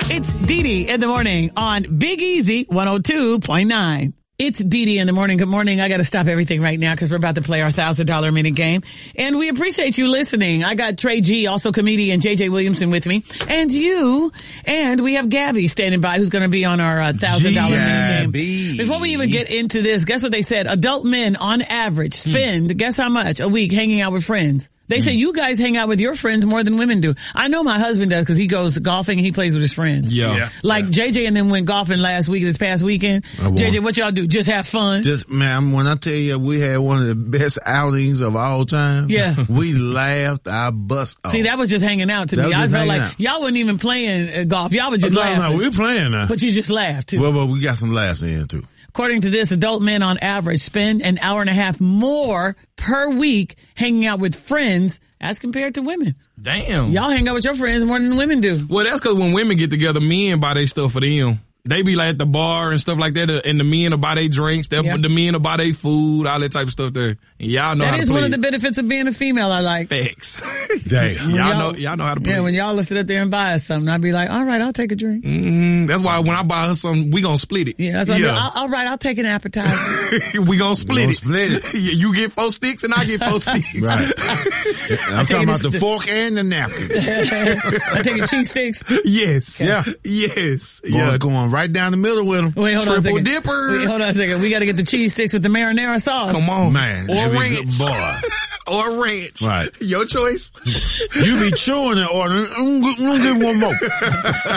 It's Dee Dee in the morning on Big Easy 102.9. It's Dee Dee in the morning. Good morning. I got to stop everything right now because we're about to play our $1,000 minute game. And we appreciate you listening. I got Trey G, also comedian, JJ Williamson with me. And you. And we have Gabby standing by who's going to be on our $1,000 minute game. Before we even get into this, guess what they said? Adult men on average spend, guess how much a week hanging out with friends? They say you guys hang out with your friends more than women do. I know my husband does because he goes golfing and he plays with his friends. Yeah. Like JJ and them went golfing this past weekend. JJ, what y'all do? Just have fun? Just, man, when I tell you we had one of the best outings of all time. Yeah. We laughed our butts off. See, that was just hanging out to me. I felt like y'all wasn't even playing golf. Y'all was just laughing. No, we were playing now. But you just laughed too. Well, we got some laughs in too. According to this, adult men on average spend an hour and a half more per week hanging out with friends as compared to women. Damn. Y'all hang out with your friends more than women do. Well, that's because when women get together, men buy their stuff for them. They be like at the bar and stuff like that, and the men will buy their drinks, the men will buy their food, all that type of stuff there. And y'all know how to play. That is one of the benefits of being a female I like. Facts. Damn. Y'all know how to play. Yeah, when y'all will sit up there and buy us something, I'll be like, all right, I'll take a drink. That's why when I buy her something, we gonna split it. Yeah, that's why all right, I'll take an appetizer. we gonna split it. You get 4 sticks and I get 4 sticks. Right. I'm talking about the fork and the napkin. I'm taking cheese sticks. Yes. Yeah. Yes. Boy, going right down the middle with them. Wait, hold on a second. Dipper. Wait, hold on a second. We got to get the cheese sticks with the marinara sauce. Come on. Man. Or ranch. Boy. Or ranch. Right. Your choice. You be chewing and ordering. I'm gonna get one more.